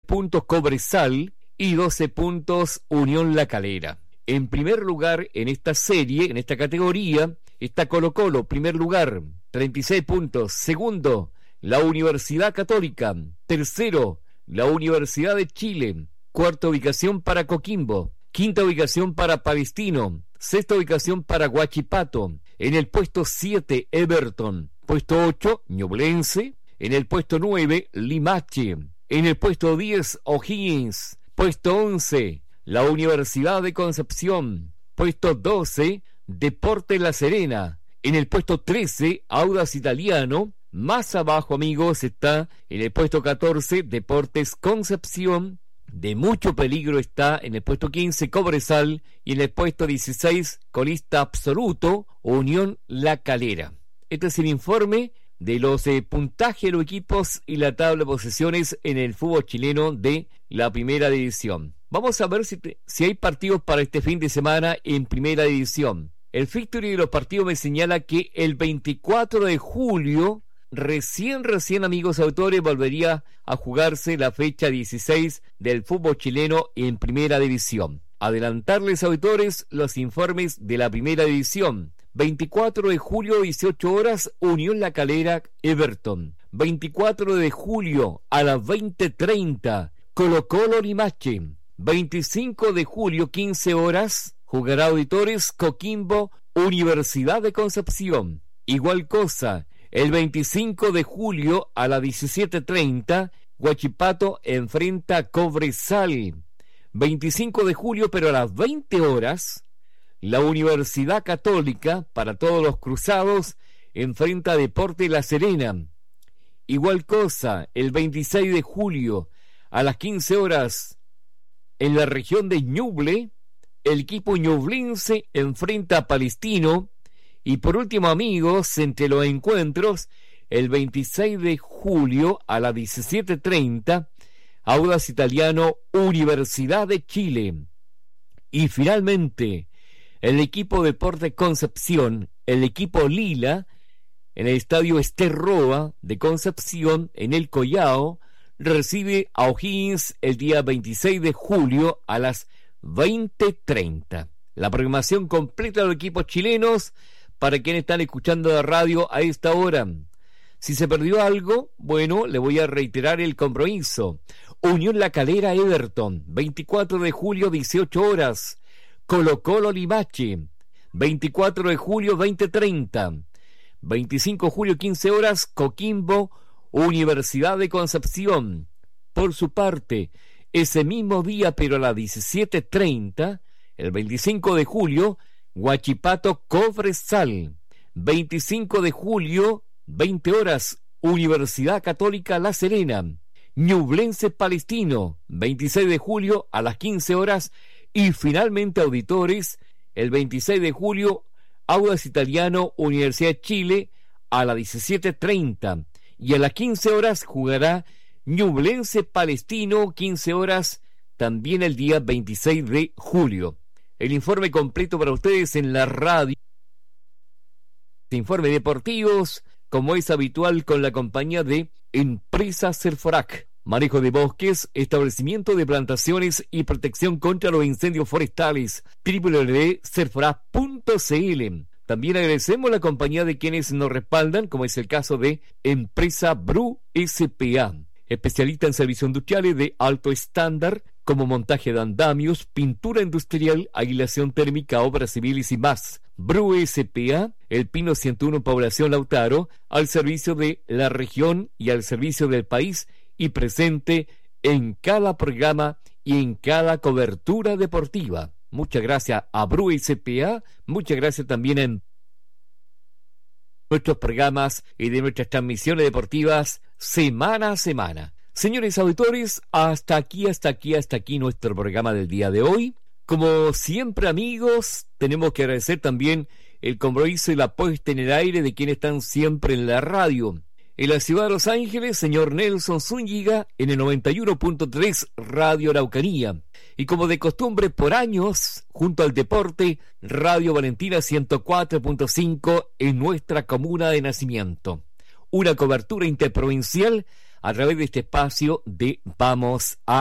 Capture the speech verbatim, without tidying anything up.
puntos Cobresal y doce puntos Unión La Calera. En primer lugar en esta serie, en esta categoría, está Colo Colo, primer lugar, treinta y seis puntos. Segundo, la Universidad Católica. Tercero, la Universidad de Chile. Cuarta ubicación para Coquimbo. Quinta ubicación para Palestino. Sexta ubicación para Huachipato. En el puesto siete, Everton. Puesto ocho, Ñublense. En el puesto nueve, Limache. En el puesto diez, O'Higgins. Puesto once, la Universidad de Concepción. Puesto doce, Deportes La Serena. En el puesto trece, Audax Italiano. Más abajo, amigos, está en el puesto catorce, Deportes Concepción. De mucho peligro está en el puesto quince, Cobresal. Y en el puesto dieciséis, colista absoluto, Unión La Calera. Este es el informe de los eh, puntajes de los equipos y la tabla de posiciones en el fútbol chileno de la primera división. Vamos a ver si, te, si hay partidos para este fin de semana en primera división. El fixture de los partidos me señala que el veinticuatro de julio, recién, recién, amigos autores, volvería a jugarse la fecha dieciséis del fútbol chileno en primera división. Adelantarles, auditores, los informes de la primera división. veinticuatro de julio, dieciocho horas, Unión La Calera, Everton. veinticuatro de julio a las veinte treinta, Colo Colo Limache. veinticinco de julio, quince horas, jugará, auditores, Coquimbo, Universidad de Concepción. Igual cosa, el veinticinco de julio a las diecisiete treinta, Huachipato enfrenta a Cobresal. veinticinco de julio, pero a las veinte horas, la Universidad Católica, para todos los cruzados, enfrenta a Deportes La Serena. Igual cosa, el veintiséis de julio, a las quince horas, en la región de Ñuble, el equipo ñublense enfrenta a Palestino. Y por último, amigos, entre los encuentros, el veintiséis de julio, a las diecisiete treinta, Audax Italiano, Universidad de Chile. Y finalmente, el equipo Deportes Concepción, el equipo Lila, en el estadio Ester Roa de Concepción, en el Collao, recibe a O'Higgins el día veintiséis de julio a las veinte treinta. La programación completa de los equipos chilenos para quienes están escuchando la radio a esta hora. Si se perdió algo, bueno, le voy a reiterar el compromiso. Unión La Calera, Everton, veinticuatro de julio, dieciocho horas. Colo Colo Limache, veinticuatro de julio, veinte treinta. veinticinco de julio, quince horas, Coquimbo, Universidad de Concepción. Por su parte, ese mismo día, pero a las diecisiete treinta, el veinticinco de julio, Huachipato Cobresal. veinticinco de julio, veinte horas, Universidad Católica La Serena. Ñublense Palestino, veintiséis de julio a las quince horas. Y finalmente, auditores, el veintiséis de julio, Audax Italiano, Universidad de Chile, a las diecisiete treinta. Y a las quince horas jugará Ñublense Palestino, quince horas, también el día veintiséis de julio. El informe completo para ustedes en la radio. Informe deportivos, como es habitual, con la compañía de Empresa Serforac. Manejo de bosques, establecimiento de plantaciones y protección contra los incendios forestales. doble u doble u doble u punto serforac punto c l. También agradecemos la compañía de quienes nos respaldan, como es el caso de Empresa Bru S P A, especialista en servicios industriales de alto estándar, como montaje de andamios, pintura industrial, aislación térmica, obras civiles y más. Bru S P A, El Pino ciento uno, Población Lautaro, al servicio de la región y al servicio del país, y presente en cada programa y en cada cobertura deportiva. Muchas gracias a Bru S P A, muchas gracias también en nuestros programas y de nuestras transmisiones deportivas semana a semana. Señores auditores, hasta aquí, hasta aquí, hasta aquí nuestro programa del día de hoy. Como siempre, amigos, tenemos que agradecer también el compromiso y la puesta en el aire de quienes están siempre en la radio. En la ciudad de Los Ángeles, señor Nelson Zúñiga, en el noventa y uno punto tres Radio Araucanía. Y como de costumbre por años, junto al deporte, Radio Valentina ciento cuatro punto cinco en nuestra comuna de nacimiento. Una cobertura interprovincial a través de este espacio de Vamos a